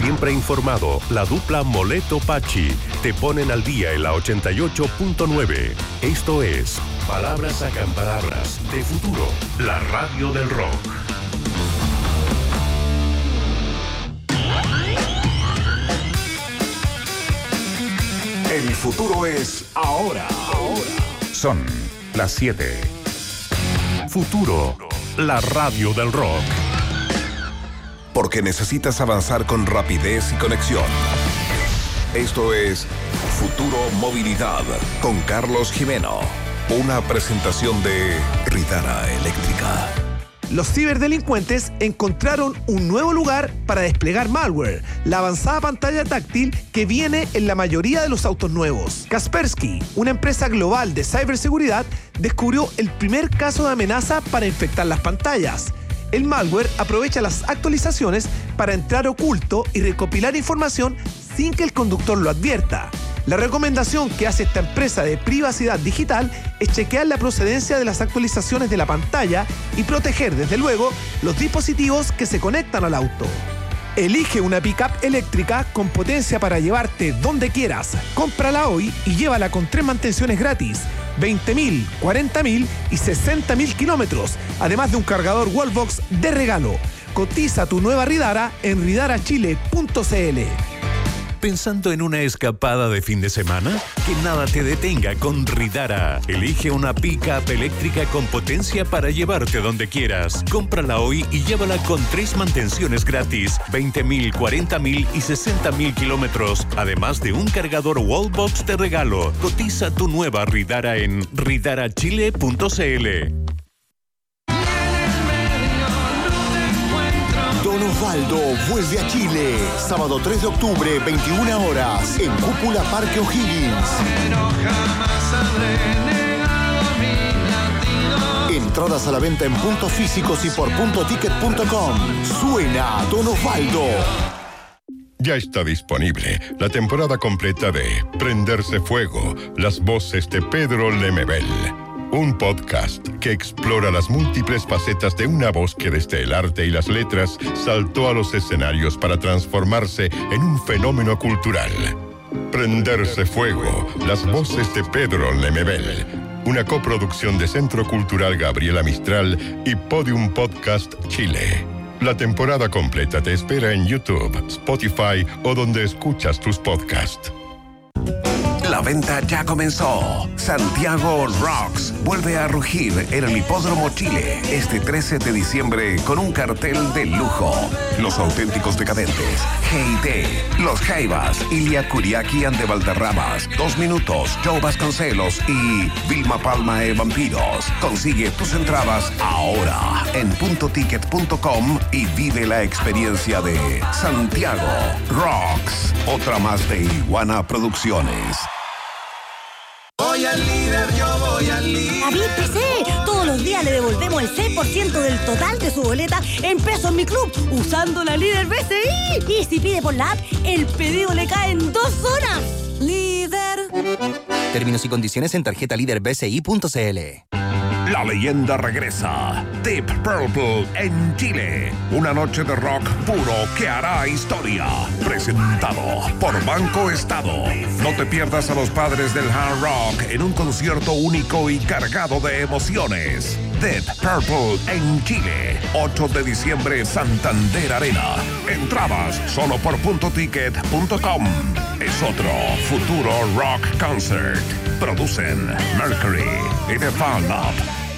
siempre informado, la dupla Moleto-Pachi te ponen al día en la 88.9. Esto es Palabras Acampalabras de Futuro, la radio del rock. El futuro es ahora. Son las 7. Futuro, la radio del rock. Porque necesitas avanzar con rapidez y conexión. Esto es Futuro Movilidad con Carlos Jimeno. Una presentación de Ridara Eléctrica. Los ciberdelincuentes encontraron un nuevo lugar para desplegar malware, la avanzada pantalla táctil que viene en la mayoría de los autos nuevos. Kaspersky, una empresa global de ciberseguridad, descubrió el primer caso de amenaza para infectar las pantallas. El malware aprovecha las actualizaciones para entrar oculto y recopilar información sin que el conductor lo advierta. La recomendación que hace esta empresa de privacidad digital es chequear la procedencia de las actualizaciones de la pantalla y proteger, desde luego, los dispositivos que se conectan al auto. Elige una pick-up eléctrica con potencia para llevarte donde quieras. Cómprala hoy y llévala con 3 mantenciones gratis, 20.000, 40.000 y 60.000 kilómetros, además de un cargador Wallbox de regalo. Cotiza tu nueva Ridara en ridarachile.cl. ¿Pensando en una escapada de fin de semana? Que nada te detenga con Ridara. Elige una pick-up eléctrica con potencia para llevarte donde quieras. Cómprala hoy y llévala con 3 mantenciones gratis, 20.000, 40.000 y 60.000 kilómetros, además de un cargador Wallbox de regalo. Cotiza tu nueva Ridara en ridarachile.cl. Don Osvaldo vuelve a Chile. Sábado 3 de octubre, 21 horas, en Cúpula Parque O'Higgins. Entradas a la venta en puntos físicos y por puntoticket.com. Suena Don Osvaldo. Ya está disponible la temporada completa de Prenderse Fuego, las voces de Pedro Lemebel. Un podcast que explora las múltiples facetas de una voz que desde el arte y las letras saltó a los escenarios para transformarse en un fenómeno cultural. Prenderse Fuego, las voces de Pedro Lemebel. Una coproducción de Centro Cultural Gabriela Mistral y Podium Podcast Chile. La temporada completa te espera en YouTube, Spotify o donde escuchas tus podcasts. La venta ya comenzó. Santiago Rocks vuelve a rugir en el Hipódromo Chile este 13 de diciembre con un cartel de lujo. Los Auténticos Decadentes, G.I.T., Los Jaivas, Ilia Kuriaki and the Valderramas, 2 Minutos, Joe Vasconcelos y Vilma Palma e Vampiros. Consigue tus entradas ahora en puntoticket.com y vive la experiencia de Santiago Rocks. Otra más de Iguana Producciones. Voy al líder, yo voy al líder. ¡Avíspese! Todos los días le devolvemos el 6% del total de su boleta en pesos Mi Club usando la Líder BCI. Y si pide por la app, el pedido le cae en 2 horas. Líder. Términos y condiciones en tarjetalíderbci.cl. La leyenda regresa. Deep Purple en Chile. Una noche de rock puro que hará historia. Presentado por Banco Estado. No te pierdas a los padres del hard rock en un concierto único y cargado de emociones. Deep Purple en Chile. 8 de diciembre, Santander Arena. Entradas solo por puntoticket.com. Es otro futuro rock concert. Producen Mercury y The Fan Up.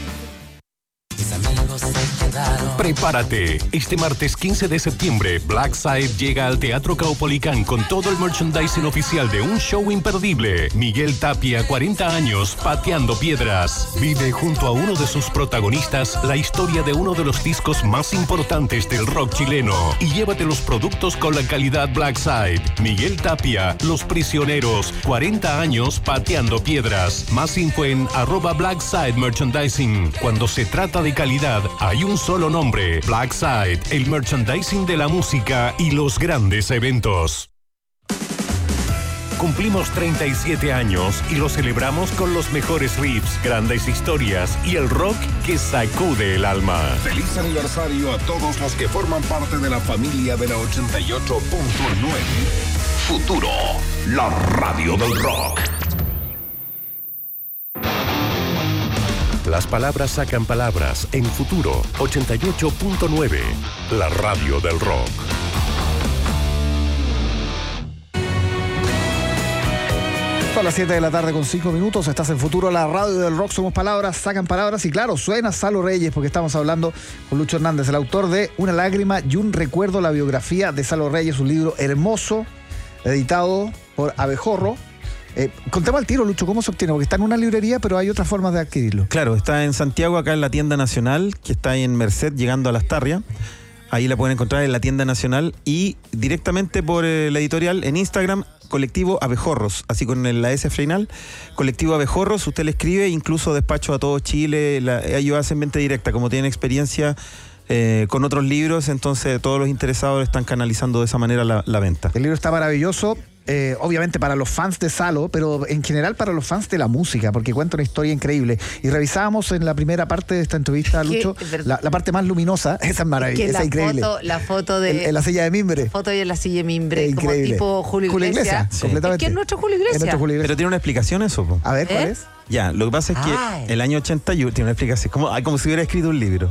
Prepárate, este martes 15 de septiembre, Black Side llega al Teatro Caupolicán con todo el merchandising oficial de un show imperdible. Miguel Tapia, 40 años, pateando piedras. Vive junto a uno de sus protagonistas la historia de uno de los discos más importantes del rock chileno. Y llévate los productos con la calidad Black Side. Miguel Tapia, Los Prisioneros, 40 años, pateando piedras. Más info en @Blackside Merchandising. Cuando se trata de calidad, hay un solo nombre: Black Side, el merchandising de la música y los grandes eventos. Cumplimos 37 años y lo celebramos con los mejores riffs, grandes historias y el rock que sacude el alma. Feliz aniversario a todos los que forman parte de la familia de la 88.9. Futuro, la radio del rock. Las palabras sacan palabras en Futuro 88.9, la radio del rock. A las 7 de la tarde con 5 minutos, estás en Futuro, la radio del rock, somos palabras, sacan palabras y claro, suena Salo Reyes porque estamos hablando con Lucho Hernández, el autor de Una lágrima y un recuerdo, la biografía de Salo Reyes, un libro hermoso, editado por Abejorro. Contemos al tiro, Lucho, ¿cómo se obtiene? Porque está en una librería, pero hay otras formas de adquirirlo. Claro, está en Santiago, acá en la tienda nacional, que está ahí en Merced, llegando a Las Tarrias. Ahí la pueden encontrar en la tienda nacional y directamente por la editorial en Instagram, Colectivo Abejorros, así con la S final, Colectivo Abejorros, usted le escribe, incluso despacho a todo Chile, ellos hacen venta directa, como tienen experiencia con otros libros, entonces todos los interesados están canalizando de esa manera la venta. El libro está maravilloso. Obviamente para los fans de Salo, pero en general para los fans de la música, porque cuenta una historia increíble. Y revisábamos en la primera parte de esta entrevista, Lucho, la parte más luminosa, esa es maravillosa, esa es increíble. La foto de... En la silla de mimbre. La foto de la silla de mimbre, como increíble. tipo Julio Iglesias. Sí. Completamente. Es que es nuestro Julio Iglesias. Pero tiene una explicación eso, po. A ver, ¿cuál es? Ya, lo que pasa es que el año 81, tiene una explicación, como si hubiera escrito un libro.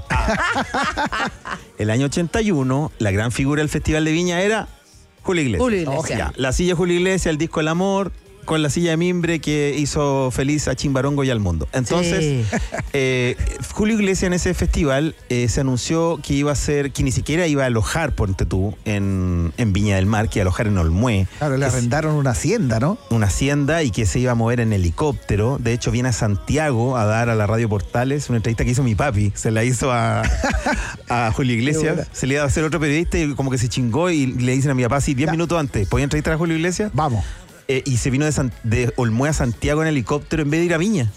El año 81, la gran figura del Festival de Viña era Julio Iglesias. Julio Iglesias. Ya, la silla de Julio Iglesias, el disco El Amor, con la silla de mimbre que hizo feliz a Chimbarongo y al mundo. Entonces, Julio Iglesias en ese festival se anunció que iba a ser, que ni siquiera iba a alojar, ponte tú, en Viña del Mar, que iba a alojar en Olmué. Claro, le arrendaron una hacienda, ¿no? Una hacienda y que se iba a mover en helicóptero. De hecho, viene a Santiago a dar a la Radio Portales una entrevista que hizo mi papi. Se la hizo a Julio Iglesias. Se le iba a hacer otro periodista y como que se chingó y le dicen a mi papá, 10 minutos antes, ¿podía entrevistar a Julio Iglesias? Vamos. Y se vino de Olmué a Santiago en helicóptero en vez de ir a Viña.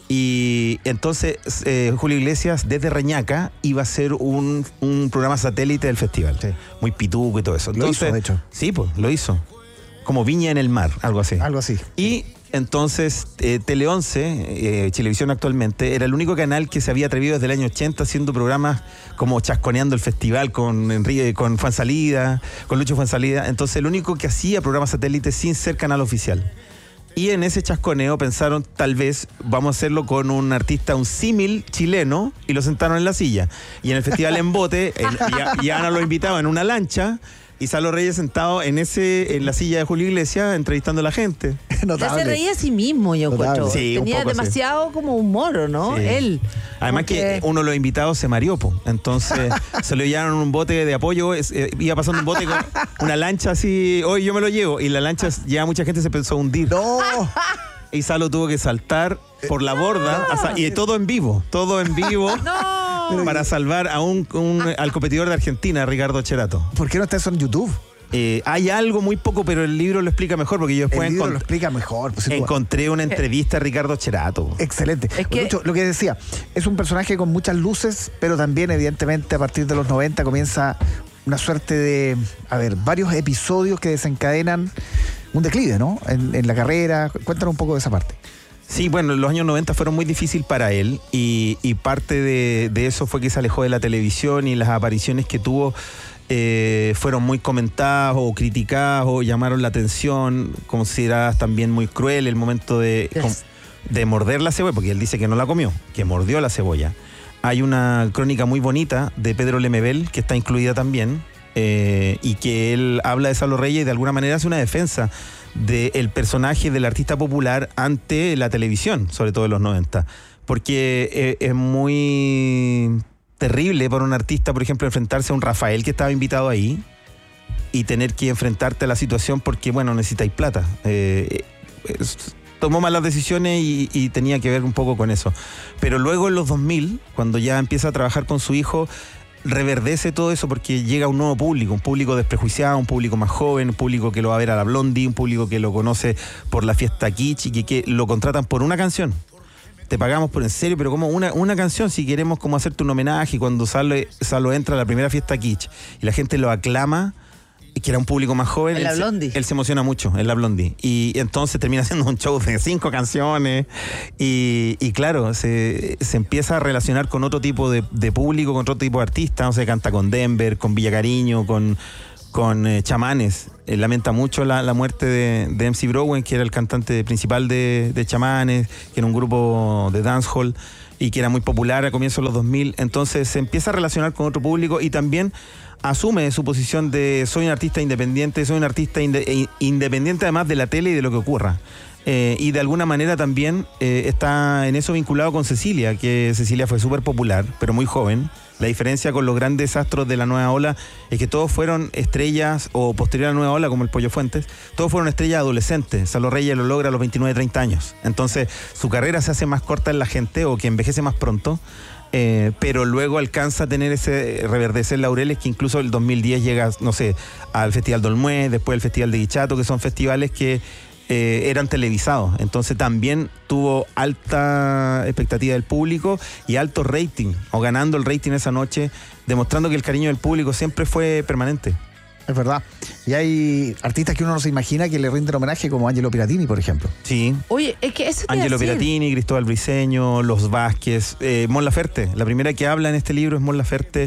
Y entonces Julio Iglesias desde Reñaca iba a hacer un programa satélite del festival. Sí. Muy pituco y todo eso. Entonces, lo hizo, de hecho. Sí, pues, lo hizo. Como Viña en el mar, algo así. Algo así. Y entonces Tele 11, Chilevisión actualmente, era el único canal que se había atrevido desde el año 80 haciendo programas como chasconeando el festival con Enrique, con Fuensalida, con Lucho Fuensalida. Entonces el único que hacía programas satélites sin ser canal oficial. Y en ese chasconeo pensaron, tal vez vamos a hacerlo con un artista, un símil chileno, y lo sentaron en la silla. Y en el festival en bote, ya no lo invitaban en una lancha, y Salo Reyes sentado en la silla de Julio Iglesias entrevistando a la gente. Ya se reía a sí mismo, yo encuentro. Sí, tenía demasiado así, como humor, ¿no? Sí. Él. Además que uno de los invitados se mareó, po. Entonces se lo llevaron un bote de apoyo, iba pasando un bote con una lancha así, hoy yo me lo llevo, y la lancha ya mucha gente se pensó hundir. ¡No! Y Salo tuvo que saltar por la borda, y todo en vivo. ¡No! Para salvar a al competidor de Argentina, Ricardo Cherato. ¿Por qué no está eso en YouTube? Hay algo muy poco, pero el libro lo explica mejor, porque yo después el libro lo explica mejor. Pues, encontré una entrevista a Ricardo Cherato. Excelente. Es que, Lucho, lo que decía, es un personaje con muchas luces, pero también evidentemente a partir de los 90 comienza una suerte de, varios episodios que desencadenan un declive, ¿no? En la carrera. Cuéntanos un poco de esa parte. Sí, bueno, los años 90 fueron muy difíciles para él y parte de eso fue que se alejó de la televisión y las apariciones que tuvo fueron muy comentadas o criticadas o llamaron la atención, consideradas también muy cruel el momento de morder la cebolla, porque él dice que no la comió, que mordió la cebolla. Hay una crónica muy bonita de Pedro Lemebel que está incluida también y que él habla de Salo Reyes y de alguna manera hace una defensa del personaje del artista popular ante la televisión, sobre todo en los 90, porque es muy terrible para un artista, por ejemplo, enfrentarse a un Rafael que estaba invitado ahí y tener que enfrentarte a la situación porque, bueno, necesitáis plata. Tomó malas decisiones y tenía que ver un poco con eso. Pero luego en los 2000, cuando ya empieza a trabajar con su hijo, reverdece todo eso porque llega un nuevo público, un público desprejuiciado, un público más joven, un público que lo va a ver a la Blondie, un público que lo conoce por la fiesta kitsch y que lo contratan por una canción. Te pagamos por en serio, pero como una canción, si queremos como hacerte un homenaje. Y cuando Salo entra a la primera fiesta kitsch y la gente lo aclama, que era un público más joven. En la Blondie. Él se emociona mucho en la Blondie. Y entonces termina haciendo un show de 5 canciones. Y claro, se empieza a relacionar con otro tipo de público, con otro tipo de artistas. O sea, canta con Denver, con Villa Cariño, con Chamanes. Lamenta mucho la muerte de MC Browen, que era el cantante principal de Chamanes, que era un grupo de dancehall y que era muy popular a comienzos de los 2000. Entonces se empieza a relacionar con otro público y también asume su posición de soy un artista independiente, soy un artista independiente además de la tele y de lo que ocurra. Y de alguna manera también está en eso vinculado con Cecilia, que Cecilia fue súper popular, pero muy joven. La diferencia con los grandes astros de la nueva ola es que todos fueron estrellas, o posterior a la nueva ola, como el Pollo Fuentes, todos fueron estrellas adolescentes. Salo Reyes lo logra a los 29, 30 años. Entonces su carrera se hace más corta en la gente, o que envejece más pronto, pero luego alcanza a tener ese reverdecer laureles, que incluso el 2010 llega, no sé, al Festival de Olmué, después el Festival de Guichato, que son festivales que eran televisados. Entonces también tuvo alta expectativa del público y alto rating, o ganando el rating esa noche, demostrando que el cariño del público siempre fue permanente. Es verdad. Y hay artistas que uno no se imagina que le rinden homenaje, como Angelo Piratini, por ejemplo. Sí. Oye, es que eso te Angelo Piratini, Cristóbal Briceño, Los Vázquez, Mon Laferte. La primera que habla en este libro es Mon Laferte.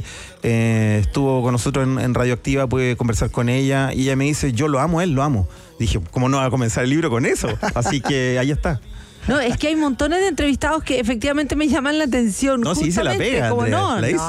Estuvo con nosotros en Radioactiva, pude conversar con ella y ella me dice, yo lo amo, él lo amo. Dije, ¿cómo no va a comenzar el libro con eso? Así que ahí está. No, es que hay montones de entrevistados que efectivamente me llaman la atención. No, sí, se la pega, como Andrea, no, la hice.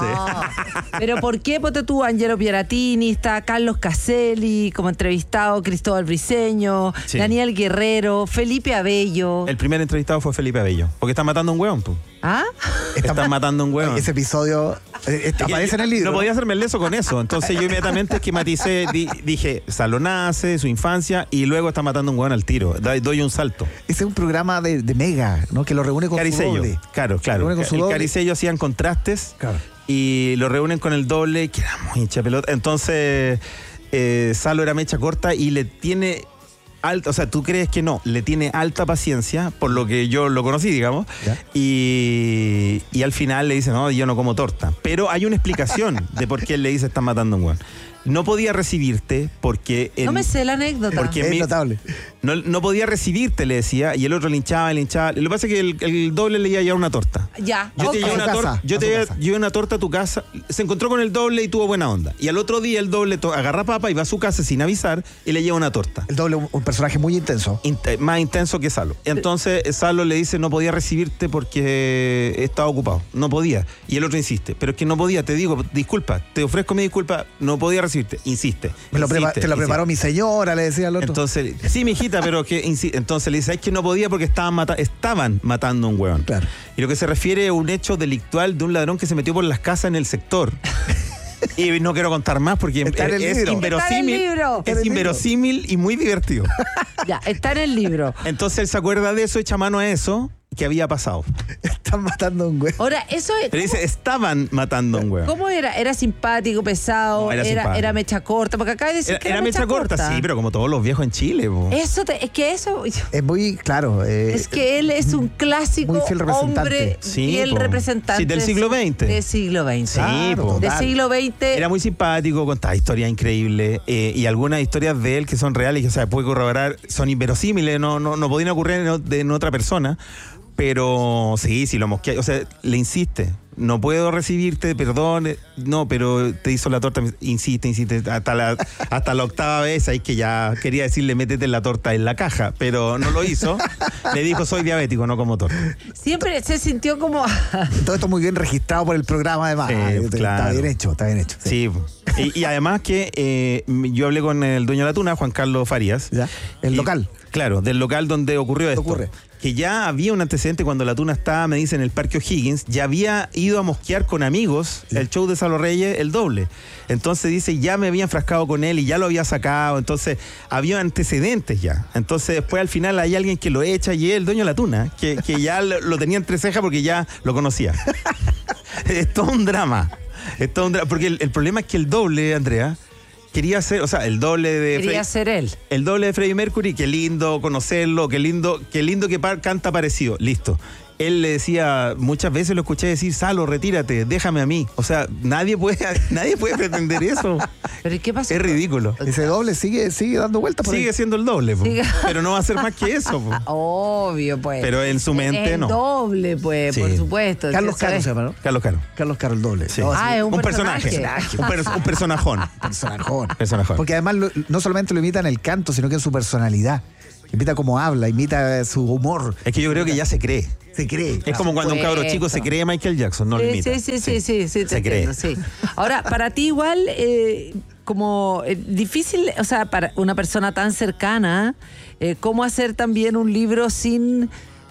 Pero ¿por qué ponte tú Angelo Piratini, está Carlos Caselli como entrevistado, Cristóbal Briceño, Sí. Daniel Guerrero, Felipe Abello? El primer entrevistado fue Felipe Abello, porque está matando a un hueón, pues. ¿Ah? Están matando a un hueón. Ese episodio aparece en el libro. No podía hacerme el leso con eso. Entonces yo inmediatamente esquematicé, dije, Salo nace, su infancia, y luego está matando a un hueón al tiro. Doy un salto. Ese es un programa de Mega, ¿no? Que lo reúne con Caricello. su doble. Claro. El Caricello hacían contrastes, claro, y lo reúnen con el doble, que era muy hincha pelota. Entonces Salo era mecha corta y le tiene alta, o sea, tú crees que no, le tiene alta paciencia, por lo que yo lo conocí, digamos, y al final le dice, no, yo no como torta. Pero hay una explicación de por qué él le dice, están matando a un hueón. No podía recibirte porque... No me sé la anécdota. Porque es notable. No podía recibirte, le decía, y el otro le hinchaba. Lo que pasa es que el doble le iba a llevar una torta. Ya. Yo te llevé una torta a tu casa, se encontró con el doble y tuvo buena onda. Y al otro día el doble agarra papa y va a su casa sin avisar y le lleva una torta. El doble, un personaje muy intenso. Más intenso que Salo. Entonces Salo le dice, no podía recibirte porque estaba ocupado. No podía. Y el otro insiste, pero es que no podía, te digo, disculpa, te ofrezco mi disculpa, no podía recibirte. Insiste. Te lo preparó mi señora, le decía al otro. Entonces, sí, mijita, pero que entonces le dice, es que no podía porque estaban matando a un hueón. Claro. Y lo que se refiere a un hecho delictual de un ladrón que se metió por las casas en el sector. Y no quiero contar más porque es inverosímil y muy divertido. Ya, está en el libro. Entonces él se acuerda de eso, echa mano a eso que había pasado. Están matando a un güey. Ahora, eso es... Pero dice, estaban matando a un hueón. ¿Cómo era? ¿Era simpático, pesado? No, era mecha corta? Porque acá de decir que era mecha corta, sí, pero como todos los viejos en Chile. Eso es que eso... Es muy claro. Es que él es un clásico muy fiel hombre, fiel representante. Sí, del siglo XX. Del siglo XX. Sí, claro, del siglo XX. Era muy simpático, contaba historias increíbles, y algunas historias de él que son reales, que se puede corroborar, son inverosímiles, no podían ocurrir en otra persona. Pero sí, lo mosquea, o sea, le insiste, no puedo recibirte, perdón, no, pero te hizo la torta, insiste, hasta la 8ª vez, ahí que ya quería decirle, métete la torta en la caja, pero no lo hizo, le dijo, soy diabético, no como torta. Siempre se sintió como... Todo esto muy bien registrado por el programa, además. Sí, claro. Está bien hecho. Sí. Y además que yo hablé con el dueño de la tuna, Juan Carlos Farías. ¿Ya? El local. Claro, del local donde ocurrió esto. Que ya había un antecedente cuando la tuna estaba, me dice, en el Parque O'Higgins, ya había ido a mosquear con amigos el show de Salo Reyes, el doble. Entonces dice, ya me había enfrascado con él y ya lo había sacado, entonces había antecedentes ya. Entonces después al final hay alguien que lo echa y es el dueño de la tuna, que ya lo tenía entre cejas porque ya lo conocía. Es todo un drama. Porque el problema es que el doble, Andrea, quería ser, o sea, el doble de... Quería ser él. El doble de Freddie Mercury, qué lindo conocerlo, qué lindo que canta parecido, listo. él le decía, muchas veces lo escuché decir, Salo, retírate, déjame a mí. O sea, nadie puede pretender eso. ¿Pero qué pasa? Es ridículo. Ese doble sigue dando vueltas por Sigue ahí. siendo el doble, po. Sigue. Pero no va a ser más que eso, po. Obvio, pues. Pero en su mente, es no. doble, pues, Sí. por supuesto. Carlos ¿Sabes? Caro se llama, ¿no? Carlos Caro. Carlos Caro, el doble. Sí. No, Ah, es un personaje. Un personajón. Personajón. Porque además no solamente lo imita en el canto, sino que en su personalidad. Imita cómo habla, imita su humor. Es que yo creo que ya se cree. Se cree. Es como cuando un cabro chico se cree Michael Jackson, no lo imita. Sí, te se entiendo, cree. sí. Ahora, para ti igual, como difícil, o sea, para una persona tan cercana, ¿cómo hacer también un libro sin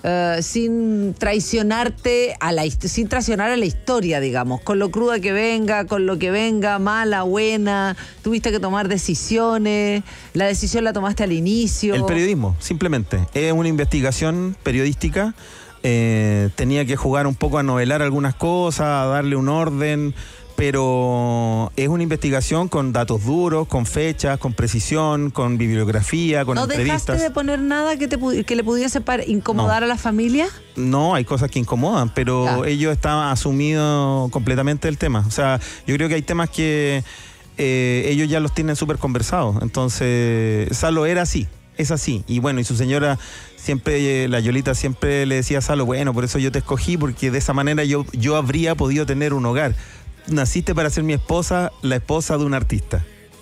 traicionarte sin traicionar a la historia, digamos, con lo cruda que venga, con lo que venga, mala, buena, tuviste que tomar decisiones, la decisión la tomaste al inicio? El periodismo, simplemente. Es una investigación periodística. Tenía que jugar un poco a novelar algunas cosas, a darle un orden, pero es una investigación con datos duros, con fechas, con precisión, con bibliografía, con entrevistas. ¿No dejaste de poner nada que le pudiese incomodar a la familia? No, hay cosas que incomodan, pero ellos estaban asumidos completamente del tema. O sea, yo creo que hay temas que ellos ya los tienen súper conversados. Entonces, Salo era así, es así. Y bueno, y su señora siempre, la Yolita siempre le decía a Salo, bueno, por eso yo te escogí, porque de esa manera yo habría podido tener un hogar. Naciste para ser mi esposa, la esposa de un artista.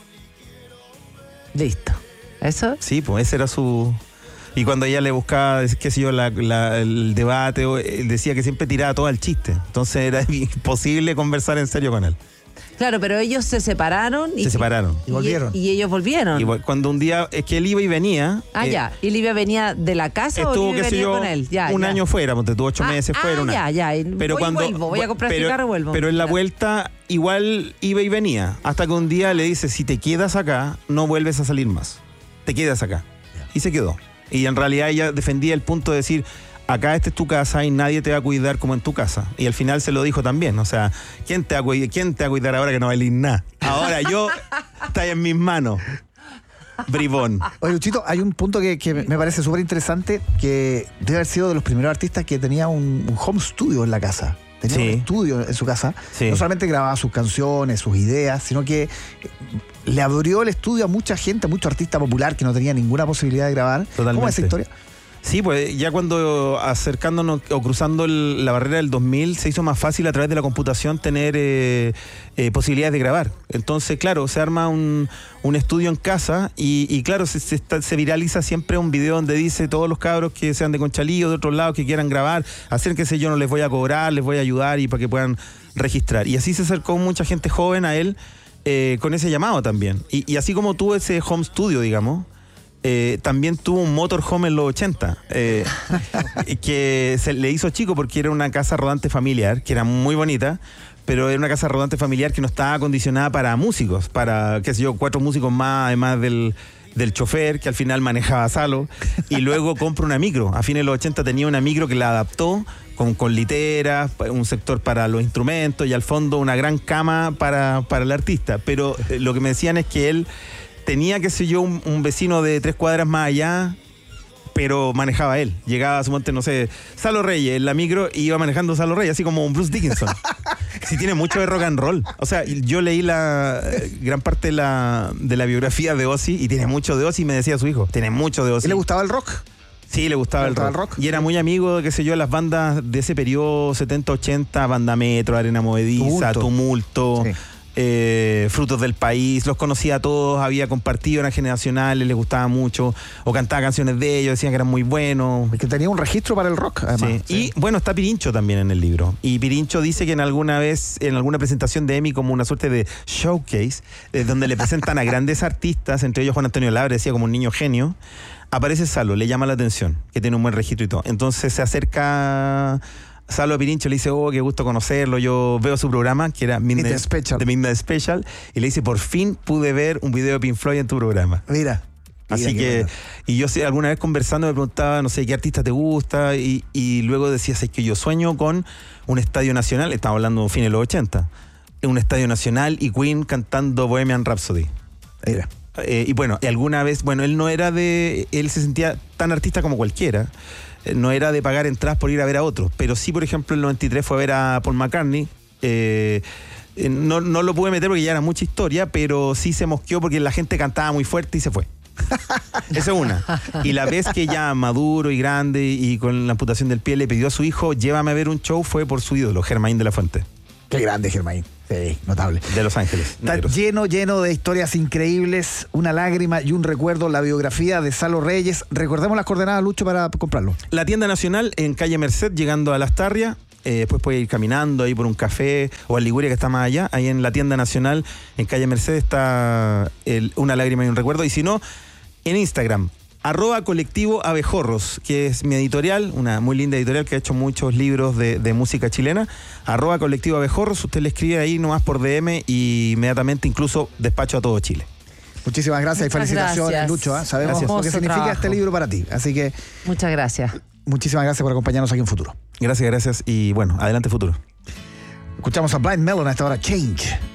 Listo. ¿Eso? Sí, pues ese era su... Y cuando ella le buscaba, qué sé yo, el debate, él decía que siempre tiraba todo al chiste. Entonces era imposible conversar en serio con él. Claro, pero ellos se separaron. Se separaron. Y volvieron. Y ellos volvieron. Y cuando un día, es que él iba y venía. Ya. ¿Y Livia venía de la casa estuvo, o Livia qué sé venía yo, con él? un año fuera, porque tuvo 8 meses fuera. Ya. Pero Voy a comprar cigarro y vuelvo. Pero en la vuelta igual iba y venía. Hasta que un día le dice, si te quedas acá, no vuelves a salir más. Te quedas acá. Y se quedó. Y en realidad ella defendía el punto de decir, acá esta es tu casa y nadie te va a cuidar como en tu casa. Y al final se lo dijo también. O sea, ¿quién te va a cuidar ahora que no valís nada? Ahora yo, está en mis manos. Bribón. Oye, Luchito, hay un punto que me parece súper interesante, que debe haber sido de los primeros artistas que tenía un home studio en la casa. Tenía un estudio en su casa. Sí. No solamente grababa sus canciones, sus ideas, sino que le abrió el estudio a mucha gente, a mucho artista popular que no tenía ninguna posibilidad de grabar. Totalmente. ¿Cómo es esa historia? Sí, pues ya cuando acercándonos o cruzando la barrera del 2000 se hizo más fácil a través de la computación tener posibilidades de grabar. Entonces, claro, se arma un estudio en casa y claro, se viraliza siempre un video donde dice todos los cabros que sean de Conchalí o de otros lados que quieran grabar, acérquense, yo no les voy a cobrar, les voy a ayudar y para que puedan registrar. Y así se acercó mucha gente joven a él con ese llamado también. Y así como tuvo ese home studio, digamos, también tuvo un motorhome en los 80 que se le hizo chico porque era una casa rodante familiar que era muy bonita, pero era una casa rodante familiar que no estaba acondicionada para músicos, para, qué sé yo, 4 músicos más, además del chofer que al final manejaba Salo, y luego compra una micro. A fines de los 80 tenía una micro que la adaptó con literas, un sector para los instrumentos y al fondo una gran cama para el artista. Pero lo que me decían es que él tenía, qué sé yo, un vecino de 3 cuadras más allá, pero manejaba él. Llegaba a su monte, no sé, Salo Reyes en la micro y iba manejando Salo Reyes, así como un Bruce Dickinson. Sí, tiene mucho de rock and roll. O sea, yo leí la gran parte de la biografía de Ozzy y tiene mucho de Ozzy, y me decía su hijo, tiene mucho de Ozzy. ¿Y le gustaba el rock? Sí, le gustaba el rock. Y era muy amigo, qué sé yo, de las bandas de ese periodo 70-80, Banda Metro, Arena Movediza, Tumulto. Sí. Frutos del País, los conocía a todos, había compartido en las generacionales, les gustaba mucho, o cantaba canciones de ellos, decían que eran muy buenos. Es que tenía un registro para el rock, además. Sí. Y bueno, está Pirincho también en el libro. Y Pirincho dice que en alguna presentación de EMI, como una suerte de showcase, donde le presentan a grandes artistas, entre ellos Juan Antonio Labra, decía como un niño genio, aparece Salo, le llama la atención, que tiene un buen registro y todo. Entonces se acerca Salo a Pirincho, le dice, qué gusto conocerlo, yo veo su programa, que era Midnight Special, y le dice, por fin pude ver un video de Pink Floyd en tu programa. Mira. Así que, bueno. Y yo alguna vez conversando me preguntaba, no sé, ¿qué artista te gusta? Y luego decía, es que yo sueño con un estadio nacional, estamos hablando de fines de los 80, un estadio nacional y Queen cantando Bohemian Rhapsody. Mira. Y bueno, alguna vez, él no era él se sentía tan artista como cualquiera. no era de pagar entradas por ir a ver a otros, pero sí, por ejemplo, el 93 fue a ver a Paul McCartney. No lo pude meter porque ya era mucha historia, pero sí se mosqueó porque la gente cantaba muy fuerte y se fue. Esa es una. Y la vez que ya maduro y grande y con la amputación del pie le pidió a su hijo, llévame a ver un show, fue por su ídolo, Germain de la Fuente. Qué grande, Germain. Sí, notable. De Los Ángeles. Está lleno de historias increíbles, una lágrima y un recuerdo, la biografía de Salo Reyes. Recordemos las coordenadas, Lucho, para comprarlo. La tienda nacional en calle Merced, llegando a Las Tarrias. Después puede ir caminando ahí por un café o al Liguria, que está más allá. Ahí en la tienda nacional, en calle Merced, está una lágrima y un recuerdo. Y si no, en Instagram, @colectivo Abejorros, que es mi editorial, una muy linda editorial que ha hecho muchos libros de música chilena. @colectivo Abejorros, usted le escribe ahí nomás por DM y inmediatamente incluso despacho a todo Chile. Muchísimas gracias. Muchas y felicitaciones, gracias. Lucho. Sabemos Gracias. lo que significa Trabajo. este libro para ti. Así que Muchas gracias. muchísimas gracias por acompañarnos aquí en Futuro. Gracias y bueno, adelante Futuro. Escuchamos a Blind Melon a esta hora, Change.